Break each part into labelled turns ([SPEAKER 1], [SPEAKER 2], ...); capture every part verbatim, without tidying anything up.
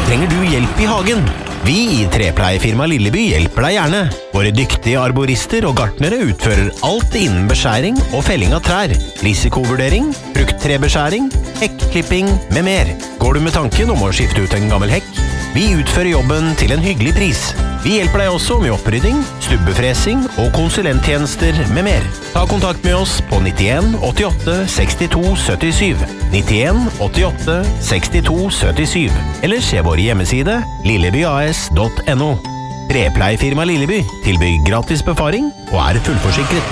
[SPEAKER 1] trenger du hjelp i hagen. Vi i Trepleiefirma Lilleby hjelper deg gjerne. Våre dyktige arborister og gartnere utfører alt innen beskjæring og felling av trær, risikovurdering, frukttrebeskjæring, hekklipping med mer. Går du med tanken om å skifte ut en gammel hekk? Vi utfører jobben til en hyggelig pris. Vi hjelper deg også med opprydding, stubbefresing og konsulenttjenester med mer. Ta kontakt med oss på nittien åttiåtte sekstito syttisju, nittien åttiåtte sekstito syttisju, eller se vår hjemmeside lillebyas punktum no. Trepleiefirma Lilleby tilbyr gratis befaring og er fullforsikret.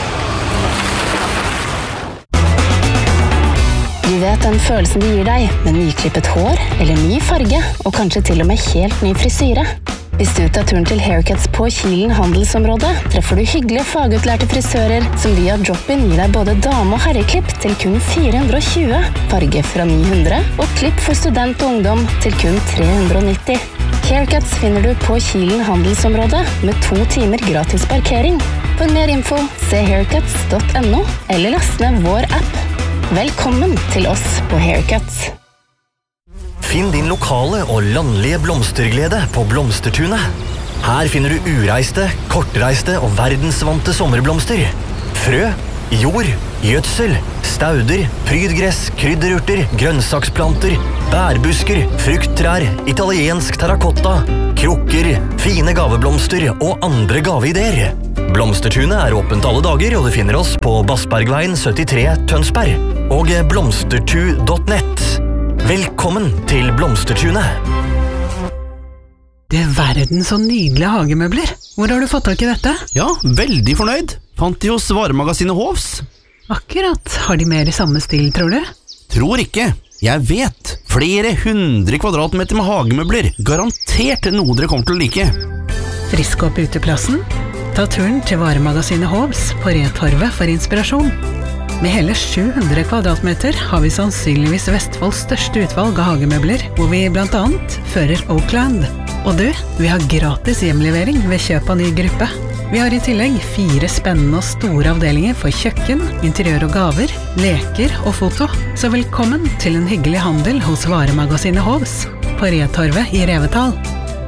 [SPEAKER 2] Du vet den følelsen det gir deg med nyklippet hår eller ny farge, og kanskje til og med helt ny frisyre. Hvis du tar turen til Haircuts på Kilen handelsområde, treffer du hyggelige fagutlærte frisører som via drop-in gir deg både dame- og herreklipp til kun fire hundre og tjue, farge fra ni hundre og klipp for student og ungdom til kun tre hundre og nitti. Haircuts finner du på Kilen handelsområde med to timer gratis parkering. For mer info, se haircuts punktum no eller last ned vår app. Velkommen til oss på Haircuts.
[SPEAKER 3] Finn din lokale og landlige blomsterglede på Blomstertunet. Her finner du ureiste, kortreiste og verdensvante sommerblomster. Frø, jord, gjødsel, stauder, prydgress, krydderurter, grønnsaksplanter, bærbusker, frukttrær, italiensk terrakotta, krukker, fine gaveblomster og andre gaveideer. Blomstertunet er åpent alle dager, og du finner oss på Bassbergveien syttitre Tønsberg og blomstertu punktum nett. Velkommen til Blomstertunet.
[SPEAKER 4] Det er verden så nydelige hagemøbler. Hvor har du fått tak i dette?
[SPEAKER 5] Ja, veldig fornøyd. Fant de hos varemagasinet Hovs.
[SPEAKER 4] Akkurat. Har de mer i samme stil, tror du?
[SPEAKER 5] Tror ikke. Jeg vet. Flere hundre kvadratmeter med hagemøbler. Garantert noe dere kommer til å like.
[SPEAKER 4] Frisk opp uteplassen? Ta turen til varemagasinet Hovs på Retorvet for inspirasjon. Med hele sju hundre kvadratmeter har vi sannsynligvis Vestfolds største utvalg av hagemøbler, hvor vi blant annet fører Oakland. Og du, vi har gratis hjemlevering ved kjøp av ny gruppe. Vi har i tillegg fire spennende og store avdelinger for kjøkken, interiør og gaver, leker og foto. Så velkommen til en hyggelig handel hos varemagasinet Hovs på Retorvet i Revetal.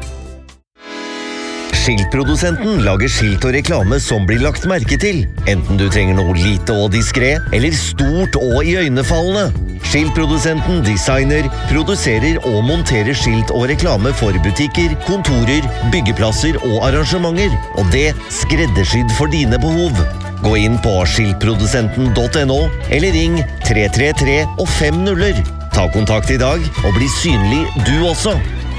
[SPEAKER 6] Skiltprodusenten lager skilt og reklame som blir lagt merke til, enten du trenger noe lite og diskret, eller stort og iøynefallende. Skiltprodusenten designer, produserer og monterer skilt og reklame for butikker, kontorer, byggeplasser og arrangementer, og det skreddersydd for dine behov. Gå inn på skiltprodusenten punktum no, eller ring tre tre tre og fem nuller. Ta kontakt i dag, og bli synlig du også.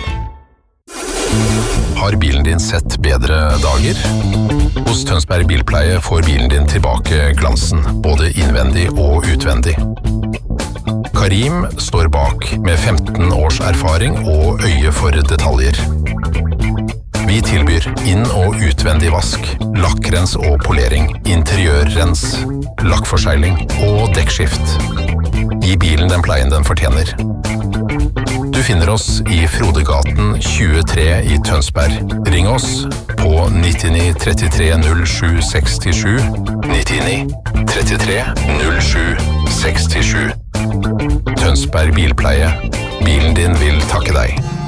[SPEAKER 7] Har bilen din sett bedre dager? Hos Tønsberg Bilpleie får bilen din tilbake glansen, både innvendig og utvendig. Karim står bak med femten års erfaring og øye for detaljer. Vi tilbyr inn- og utvendig vask, lakkrens og polering, interiørrens, lakkforsegling og dekkskift. Gi bilen den pleien den fortjener. Du finner oss i Frodegaten tjuetre i Tønsberg. Ring oss på nittini trettitre null sju sekstisju, nittini trettitre null sju sekstisju. Tønsberg Bilpleie. Bilen din vil takke deg.